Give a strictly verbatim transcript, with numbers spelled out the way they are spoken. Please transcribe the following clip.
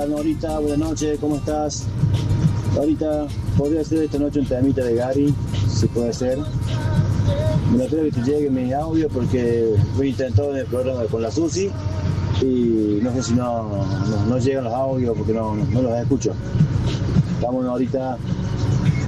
Norita, buenas noches, ¿cómo estás? Norita, podría ser esta noche un temita de Gary, si puede ser. Me gustaría que te llegue mi audio porque voy a intentar en el programa con la Susi y no sé si no, no, no llegan los audios porque no, no, no los escucho. Vamos, Norita.